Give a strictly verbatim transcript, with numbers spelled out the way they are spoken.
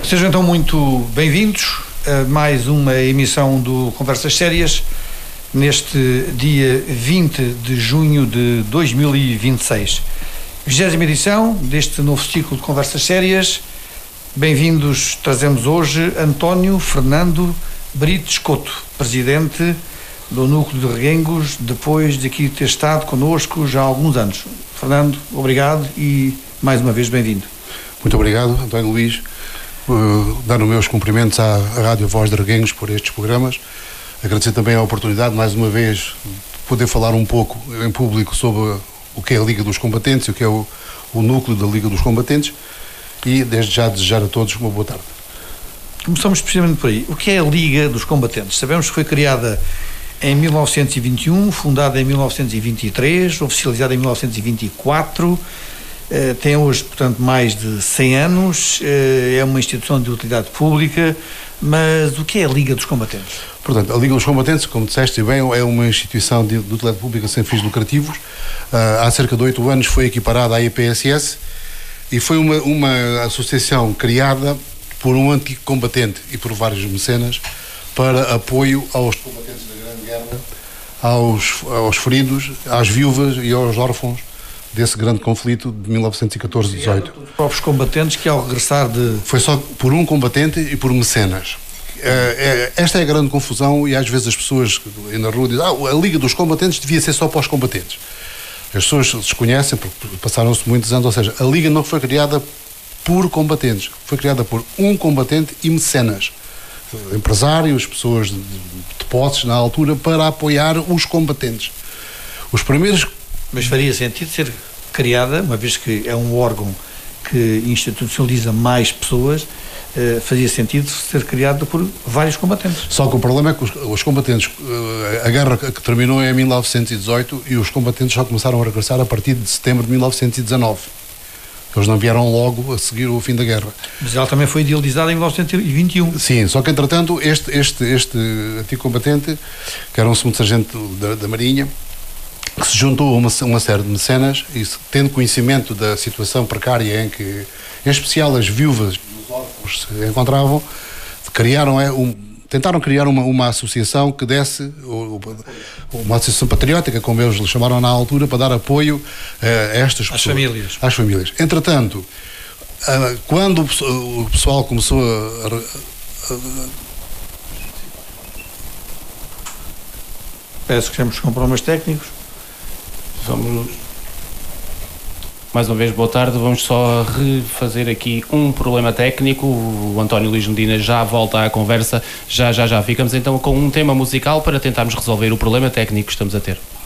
Sejam então muito bem-vindos a mais uma emissão do Conversas Sérias, neste dia vinte de junho de dois mil e vinte e seis. vigésima edição deste novo ciclo de Conversas Sérias. Bem-vindos, trazemos hoje António Fernando Brites Couto, presidente do Núcleo de Reguengos, depois de aqui ter estado connosco já há alguns anos. Fernando, obrigado e mais uma vez bem-vindo. Muito obrigado, António Luís. Uh, dar os meus cumprimentos à, à Rádio Voz de Reguengos por estes programas. Agradecer também a oportunidade, mais uma vez, de poder falar um pouco em público sobre o que é a Liga dos Combatentes, o que é o, o núcleo da Liga dos Combatentes, e desde já desejar a todos uma boa tarde. Começamos precisamente por aí. O que é a Liga dos Combatentes? Sabemos que foi criada em mil novecentos e vinte e um, fundada em mil novecentos e vinte e três, oficializada em mil novecentos e vinte e quatro, Uh, tem hoje, portanto, mais de cem anos, uh, é uma instituição de utilidade pública, mas o que é a Liga dos Combatentes? Portanto, a Liga dos Combatentes, como disseste bem, é uma instituição de, de utilidade pública sem fins lucrativos. Uh, há cerca de oito anos foi equiparada à I P S S e foi uma, uma associação criada por um antigo combatente e por vários mecenas para apoio aos combatentes da Grande Guerra, aos, aos feridos, às viúvas e aos órfãos desse grande conflito de mil novecentos e catorze a dezoito. Os próprios combatentes que ao regressar de... Foi só por um combatente e por mecenas. Esta é a grande confusão e às vezes as pessoas na rua dizem ah, a Liga dos Combatentes devia ser só para os combatentes. As pessoas desconhecem porque passaram-se muitos anos, ou seja, a Liga não foi criada por combatentes, foi criada por um combatente e mecenas. Empresários, pessoas de, de posses na altura para apoiar os combatentes. Os primeiros... Mas faria sentido ser criada, uma vez que é um órgão que institucionaliza mais pessoas, eh, fazia sentido ser criada por vários combatentes. Só que o problema é que os, os combatentes, a guerra que terminou em mil novecentos e dezoito e os combatentes só começaram a regressar a partir de setembro de mil novecentos e dezanove. Eles não vieram logo a seguir o fim da guerra. Mas ela também foi idealizada em mil novecentos e vinte e um. Sim, só que entretanto este, este, este antigo combatente, que era um segundo sargento da, da Marinha, que se juntou a uma, uma série de mecenas e tendo conhecimento da situação precária em que, em especial, as viúvas e os órfãos se encontravam, criaram, é, um, tentaram criar uma, uma associação que desse, uma associação patriótica, como eles lhe chamaram na altura, para dar apoio a estas pessoas. Às famílias. Às famílias. Entretanto, quando o pessoal começou a... a, a Parece que temos problemas técnicos. Vamos, mais uma vez, boa tarde. Vamos só refazer aqui um problema técnico. O António Luís Medina já volta à conversa. Já, já, já. Ficamos então com um tema musical para tentarmos resolver o problema técnico que estamos a ter.